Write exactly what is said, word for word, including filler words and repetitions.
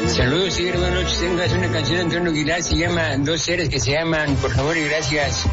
Saludos y buenas noches. Tengo que hacer una canción de Antonio Aguilar, se llama Dos seres que se llaman, por favor y gracias.